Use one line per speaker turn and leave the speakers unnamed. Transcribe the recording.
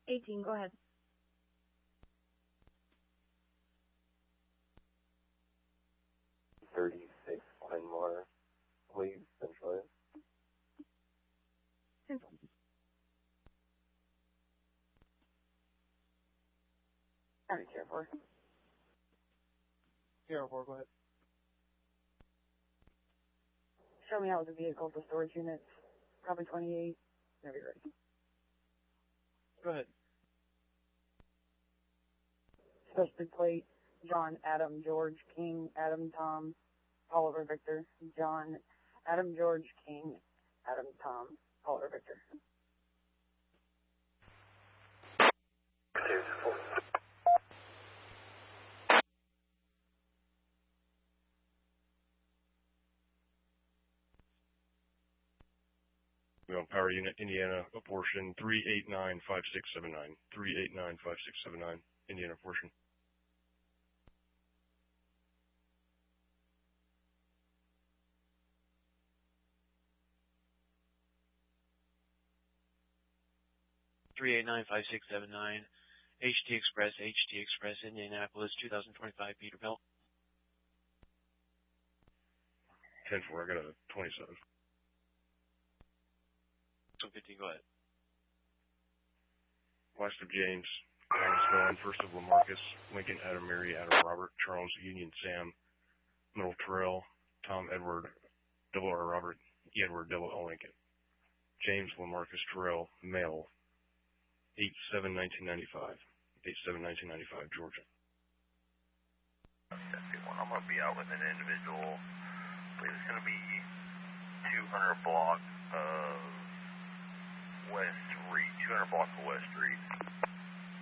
18, go ahead.
Glenmore, please, Central.
Central.
Alright, Sierra 4.
Sierra 4, go ahead.
Show me out the vehicle for storage units. Probably 28. Whenever you're ready.
Go ahead.
Specialty plate, John, Adam, George, King, Adam, Tom, Oliver, Victor, John, Adam, George, King, Adam, Tom, Oliver, Victor.
We on Power Unit, Indiana, portion 3895679. 3895679, Indiana portion.
HT Express, Indianapolis, 2025 Peterbilt.
10-4, I got a 27.
15, go ahead.
Last of James, Thomas Vaughn, first of Lamarcus, Lincoln, Adam, Mary, Adam, Robert, Charles, Union, Sam, Middle, Terrell, Tom, Edward, Double R, Robert, Edward, Double O, Lincoln. James, Lamarcus, Terrell, male, 8/7/1995. 8/7/1995, Georgia.
I'm going to be out with an individual. I believe it's going to be 200 block of West Street. 200 block of West Street.